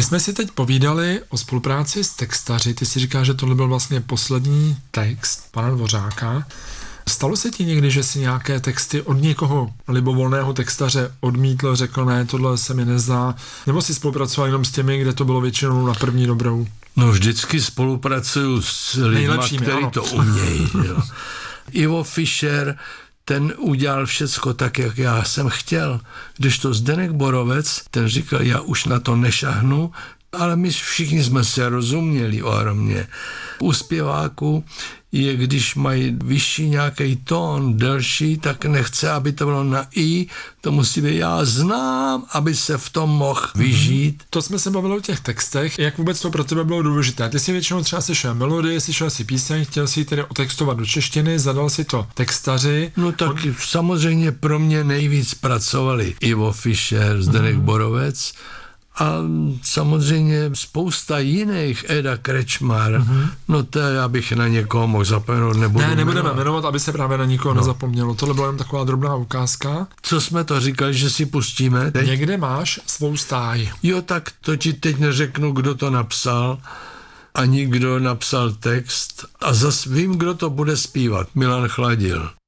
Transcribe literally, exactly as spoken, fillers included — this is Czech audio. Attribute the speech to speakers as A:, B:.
A: My jsme si teď povídali o spolupráci s textaři. Ty si říkáš, že tohle byl vlastně poslední text pana Dvořáka. Stalo se ti někdy, že si nějaké texty od někoho libovolného textaře odmítl, řekl ne, tohle se mi nezdá, nebo si spolupracoval jenom s těmi, kde to bylo většinou na první dobrou?
B: No vždycky spolupracuju s lidmi, kteří to umějí. Jo. Ivo Fischer, ten udělal všecko tak, jak já jsem chtěl. Když to Zdeněk Borovec, ten říkal, já už na to nešahnu, ale my všichni jsme se rozuměli ohromně. U zpěváků je, když mají vyšší nějaký tón, delší, tak nechce, aby to bylo na i, to musí být já znám, aby se v tom mohl vyžít.
A: Mm-hmm. To jsme se bavili o těch textech, jak vůbec to pro tebe bylo důležité. Ty si většinou třeba slyšel melodii, slyšel si píseň, chtěl si ji tedy otextovat do češtiny, zadal si to textaři.
B: No tak On... samozřejmě pro mě nejvíc pracovali Ivo Fischer, Zdeněk mm-hmm. Borovec, a samozřejmě spousta jiných, Eda Krečmar, mm-hmm. no to já bych na někoho mohl zapomenout, nebudu
A: Ne, nebudeme
B: jmenovat.
A: jmenovat, aby se právě na nikoho no. nezapomnělo. Tohle byla jen taková drobná ukázka.
B: Co jsme to říkali, že si pustíme teď?
A: Někde máš svou stáj.
B: Jo, tak to ti teď neřeknu, kdo to napsal, ani kdo napsal text. A zas vím, kdo to bude zpívat. Milan Chladil.